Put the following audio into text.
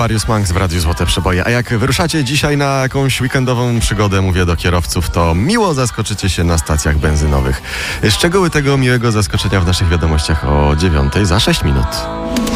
Warius Manx w Radiu Złote Przeboje. A jak wyruszacie dzisiaj na jakąś weekendową przygodę, mówię do kierowców, to miło zaskoczycie się na stacjach benzynowych. Szczegóły tego miłego zaskoczenia w naszych wiadomościach o 9:06.